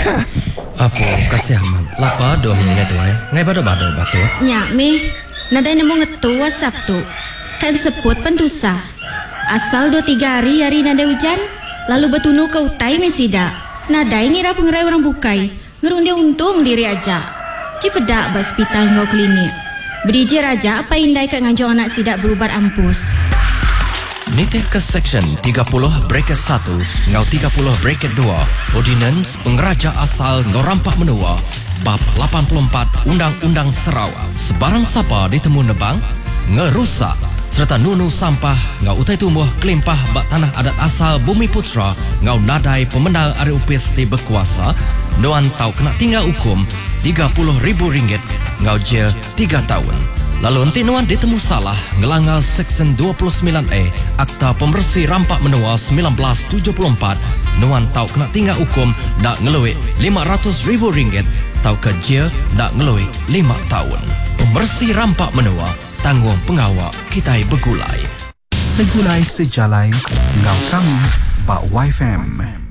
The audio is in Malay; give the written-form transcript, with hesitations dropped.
Apa kasih amat. Lapa do minit tu ngai bado batu. Nyak me, nadai nemu ngetu WhatsApp tu. Kan sebut pendusa. Asal 2-3 hari nadai hujan, lalu betunu ke utai mesida. Nadai ngira pengerai orang bukai, ngerung dia untung diri aja. Cipedak ba hospital ngau klinik. Berije raja apa indai kat nganjong anak sidak berubat ampus. Nitih ke Seksyen 30 Bracket 1 ngau 30 Bracket 2 Ordinance Pengeraja Asal Norampak Menua Bab 84 Undang-Undang Sarawak. Sebarang siapa ditemu nebang, ngerusak serta nunu sampah ngau utai tumbuh kelimpah bak tanah adat asal Bumi Putra ngau nadai pemenal ari upis ti berkuasa, nuan tau kena tinggal hukum RM30,000 ngau je 3 tahun. Lalu nanti nuan ditemu salah ngelanggar Seksyen 29A Akta Pembersih Rampak Menua 1974, nuan tau kena tinggal hukum nak ngelewek RM500,000 tau kerja nak ngelewek 5 tahun. Pembersih Rampak Menua, tanggung pengawal kita bergulai. Segulai sejalai ngau kami Bak YFM.